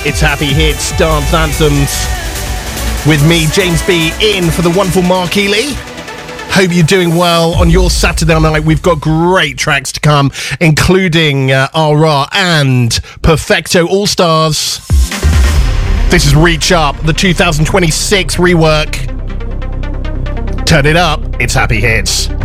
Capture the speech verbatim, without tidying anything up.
It's Happy Hits, Dance Anthems. With me, James B, in for the wonderful Mark Ely. Hope you're doing well on your Saturday night. We've got great tracks to come, including uh, R R and Perfecto All-Stars. This is Reach Up, the two thousand twenty-six rework. Turn it up, it's Happy Hits.